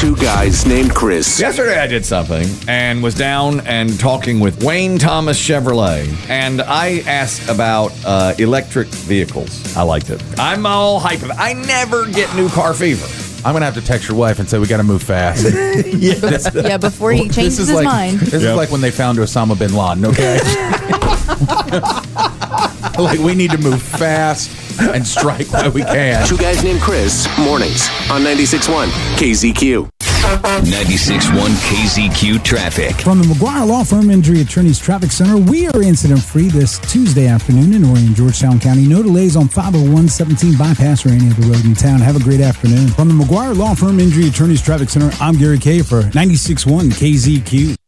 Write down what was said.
Two guys named Chris. Yesterday I did something and was down and talking with Wayne Thomas Chevrolet, and I asked about electric vehicles. I liked it. I'm all hype. I never get new car fever. I'm going to have to text your wife and say we got to move fast. Yeah, before he changes his mind. This is like when they found Osama bin Laden, okay? Like, we need to move fast and strike while we can. Two guys named Chris, mornings on 96.1 KZQ. 96.1 KZQ Traffic. From the McGuire Law Firm Injury Attorneys Traffic Center, we are incident-free this Tuesday afternoon in Orion, Georgetown County. No delays on 501, 17 bypass or any other road in town. Have a great afternoon. From the McGuire Law Firm Injury Attorneys Traffic Center, I'm Gary Kay for 96.1 KZQ.